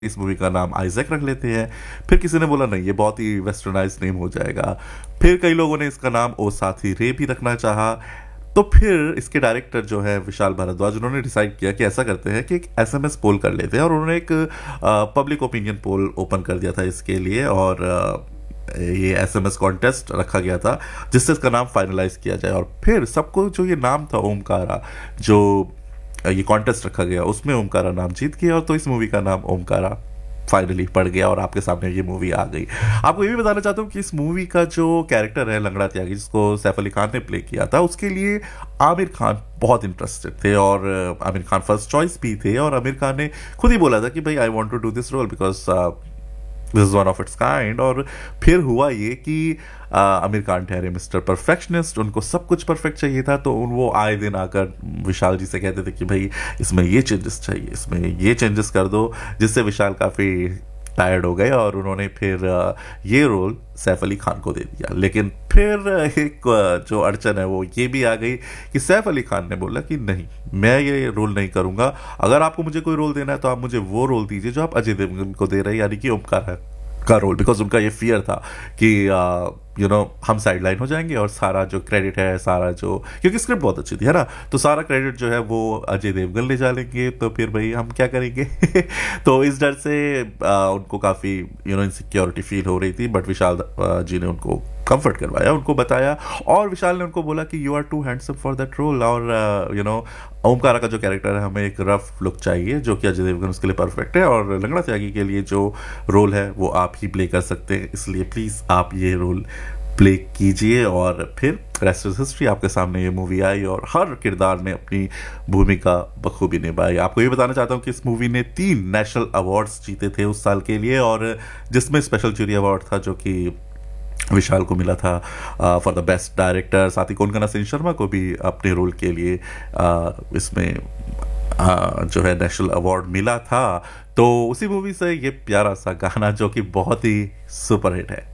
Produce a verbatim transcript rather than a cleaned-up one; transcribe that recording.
इस मूवी का नाम आइजैक रख लेते हैं। फिर किसी ने बोला नहीं, ये बहुत ही वेस्टर्नाइज नेम हो जाएगा। फिर कई लोगों ने इसका नाम ओ साथी रे भी रखना चाहा। तो फिर इसके डायरेक्टर जो है विशाल भारद्वाज, उन्होंने डिसाइड किया कि ऐसा करते हैं कि एक एसएमएस पोल कर लेते हैं, और उन्होंने एक पब्लिक ओपिनियन पोल ओपन कर दिया था इसके लिए, और अ, ये एसएमएस कॉन्टेस्ट रखा गया था जिससे इसका नाम फाइनलाइज किया जाए। और फिर सबको जो ये नाम था ओमकारा, जो ये कॉन्टेस्ट रखा गया उसमें ओमकारा नाम जीत गया, और तो इस मूवी का नाम ओमकारा फाइनली पड़ गया और आपके सामने ये मूवी आ गई। आपको ये भी बताना चाहता हूँ कि इस मूवी का जो कैरेक्टर है लंगड़ा त्यागी, जिसको सैफ अली खान ने प्ले किया था, उसके लिए आमिर खान बहुत इंटरेस्टेड थे, और आमिर खान फर्स्ट चॉइस भी थे। और आमिर खान ने खुद ही बोला था कि भाई I want to do this role because this is one of its kind. और फिर हुआ ये कि आमिर खान ठहरे मिस्टर परफेक्शनिस्ट, उनको सब कुछ परफेक्ट चाहिए था, तो वो आए दिन आकर विशाल जी से कहते थे कि भाई इसमें ये चेंजेस चाहिए, इसमें ये चेंजेस कर दो, जिससे विशाल काफ़ी टायर्ड हो गए और उन्होंने फिर ये रोल सैफ अली खान को दे दिया। लेकिन फिर एक जो अड़चन है वो ये भी आ गई कि सैफ अली खान ने बोला कि नहीं, मैं ये रोल नहीं करूंगा, अगर आपको मुझे कोई रोल देना है तो आप मुझे वो रोल दीजिए जो आप अजय देवगन को दे रहे हैं, यानी कि ओमकार का रोल। बिकॉज उनका ये फियर था कि यू नो हम साइड लाइन हो जाएंगे और सारा जो क्रेडिट है, सारा जो, क्योंकि स्क्रिप्ट बहुत अच्छी थी है ना, तो सारा क्रेडिट जो है वो अजय देवगन ले जा लेंगे, तो फिर भाई हम क्या करेंगे। तो इस डर से आ, उनको काफ़ी यू नो इनसिक्योरिटी फील हो रही थी, बट विशाल जी ने उनको कंफर्ट करवाया, उनको बताया, और विशाल ने उनको बोला कि you are to handsome for that role, और यू नो ओमकारा का जो कैरेक्टर है हमें एक रफ लुक चाहिए जो कि अजय देवगन उसके लिए परफेक्ट है, और लंगड़ा त्यागी के लिए जो रोल है वो आप ही प्ले कर सकते हैं, इसलिए प्लीज़ आप ये रोल प्ले कीजिए। और फिर रेस्ट इज हिस्ट्री, आपके सामने ये मूवी आई और हर किरदार ने अपनी भूमिका बखूबी निभाई। आपको ये बताना चाहता हूँ कि इस मूवी ने तीन नेशनल अवार्ड्स जीते थे उस साल के लिए, और जिसमें स्पेशल जूरी अवार्ड था जो कि विशाल को मिला था फॉर द बेस्ट डायरेक्टर, साथ ही कोनकना सेन शर्मा को भी अपने रोल के लिए uh, इसमें uh, जो है नेशनल अवार्ड मिला था। तो उसी मूवी से ये प्यारा सा गाना जो कि बहुत ही सुपरहिट है।